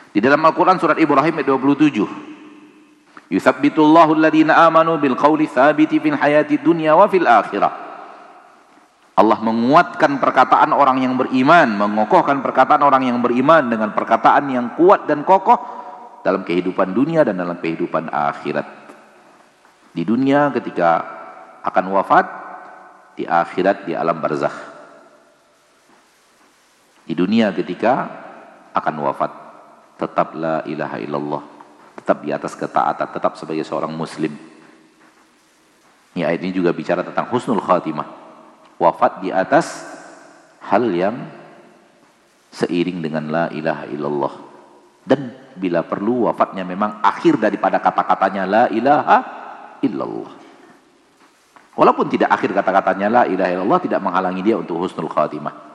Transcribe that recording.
Di dalam Al-Quran surat Ibrahim ayat 27. Yuthabbitullahu alladhina amanu bil qawli thabiti fil hayati dunya wa fil akhirah. Allah menguatkan perkataan orang yang beriman, mengokohkan perkataan orang yang beriman dengan perkataan yang kuat dan kokoh dalam kehidupan dunia dan dalam kehidupan akhirat. Di dunia ketika akan wafat, di akhirat di alam barzakh. Di dunia ketika akan wafat, tetap la ilaha illallah, tetap di atas ketaatan, tetap sebagai seorang muslim. Ini ayat ini juga bicara tentang husnul khatimah, wafat di atas hal yang seiring dengan la ilaha illallah. Dan bila perlu wafatnya memang akhir daripada kata-katanya la ilaha illallah. Walaupun tidak akhir kata-katanya la ilaha illallah, tidak menghalangi dia untuk husnul khatimah.